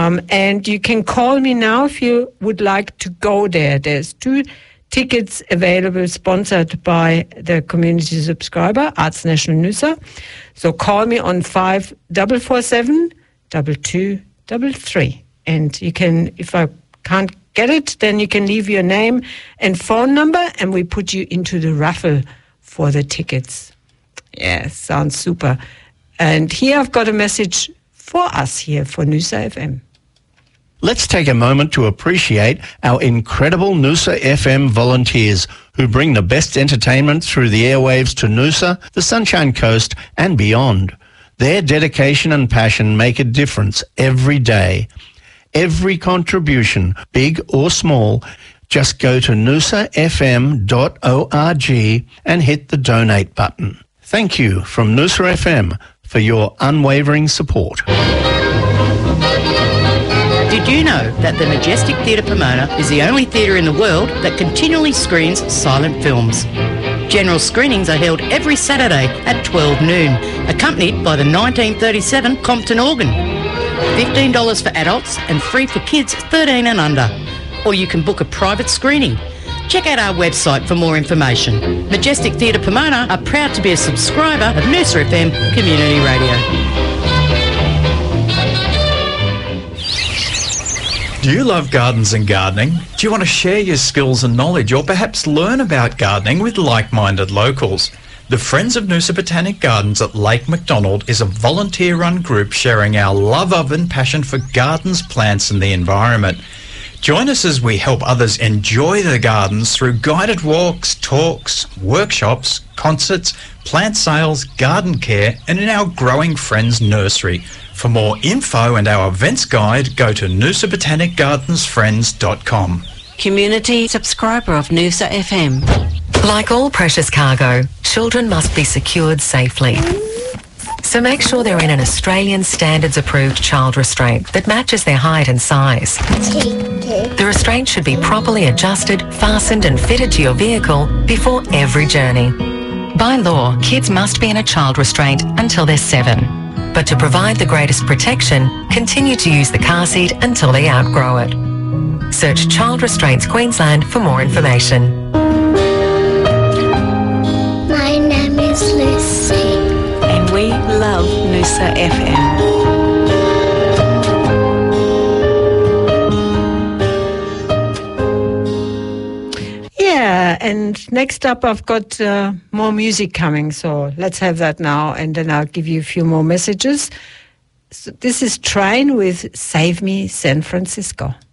And you can call me now if you would like to go there. There's 2 tickets available, sponsored by the community subscriber, Arts National Noosa. So call me on 5447 2233. And you can, if I can't get it, then you can leave your name and phone number, and we put you into the raffle for the tickets. Yeah, sounds super. And here I've got a message for us here for Noosa FM. Let's take a moment to appreciate our incredible Noosa FM volunteers who bring the best entertainment through the airwaves to Noosa, the Sunshine Coast and beyond. Their dedication and passion make a difference every day. Every contribution, big or small, just go to noosafm.org and hit the donate button. Thank you from Noosa FM for your unwavering support. Did you know that the Majestic Theatre Pomona is the only theatre in the world that continually screens silent films? General screenings are held every Saturday at 12 noon, accompanied by the 1937 Compton organ. $15 for adults and free for kids 13 and under. Or you can book a private screening. Check out our website for more information. Majestic Theatre Pomona are proud to be a subscriber of Noosa FM Community Radio. Do you love gardens and gardening? Do you want to share your skills and knowledge, or perhaps learn about gardening with like-minded locals? The Friends of Noosa Botanic Gardens at Lake MacDonald is a volunteer-run group sharing our love of and passion for gardens, plants and the environment. Join us as we help others enjoy their gardens through guided walks, talks, workshops, concerts, plant sales, garden care and in our growing Friends Nursery. For more info and our events guide, go to noosabotanicgardensfriends.com. Community subscriber of Noosa FM. Like all precious cargo, children must be secured safely. So make sure they're in an Australian Standards approved child restraint that matches their height and size. The restraint should be properly adjusted, fastened and fitted to your vehicle before every journey. By law, kids must be in a child restraint until they're 7. But to provide the greatest protection, continue to use the car seat until they outgrow it. Search Child Restraints Queensland for more information. My name is Lucy. And we love Noosa FM. Yeah, and next up I've got more music coming, so let's have that now, and then I'll give you a few more messages. So this is Train with Save Me San Francisco.